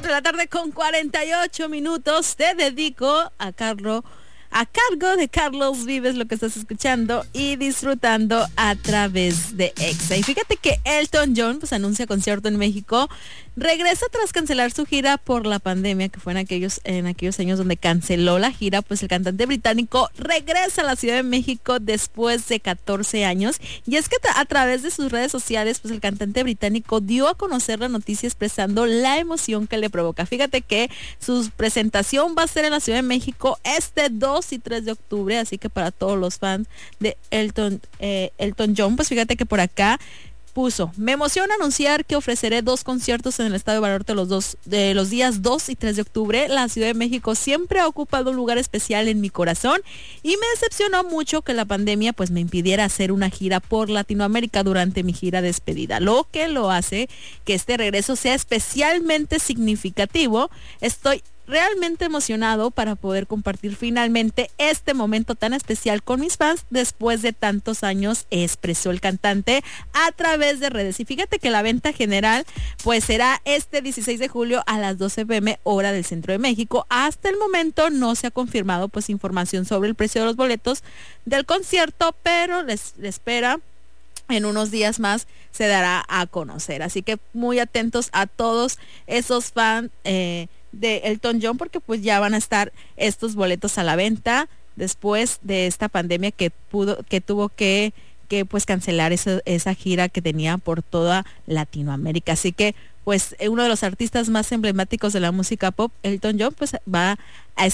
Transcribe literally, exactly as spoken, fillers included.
de la tarde con cuarenta y ocho minutos. Te dedico a Carlos, a cargo de Carlos Vives, lo que estás escuchando y disfrutando a través de Exa. Y fíjate que Elton John pues anuncia concierto en México. Regresa tras cancelar su gira por la pandemia, que fue en aquellos, en aquellos años donde canceló la gira. Pues el cantante británico regresa a la Ciudad de México después de catorce años. Y es que a través de sus redes sociales, pues el cantante británico dio a conocer la noticia expresando la emoción que le provoca. Fíjate que su presentación va a ser en la Ciudad de México este dos y tres de octubre, así que para todos los fans de Elton, eh, Elton John, pues fíjate que por acá puso: me emociona anunciar que ofreceré dos conciertos en el Estadio Banorte los dos de los días dos y tres de octubre. La Ciudad de México siempre ha ocupado un lugar especial en mi corazón y me decepcionó mucho que la pandemia pues me impidiera hacer una gira por Latinoamérica durante mi gira de despedida, lo que lo hace que este regreso sea especialmente significativo. Estoy realmente emocionado para poder compartir finalmente este momento tan especial con mis fans después de tantos años, expresó el cantante a través de redes. Y fíjate que la venta general pues será este dieciséis de julio a las doce pm hora del Centro de México. Hasta el momento no se ha confirmado pues información sobre el precio de los boletos del concierto, pero les, les espera en unos días más se dará a conocer. Así que muy atentos a todos esos fans eh, de Elton John, porque pues ya van a estar estos boletos a la venta después de esta pandemia que pudo, que tuvo que, que pues cancelar esa, esa gira que tenía por toda Latinoamérica. Así que pues uno de los artistas más emblemáticos de la música pop, Elton John, pues va a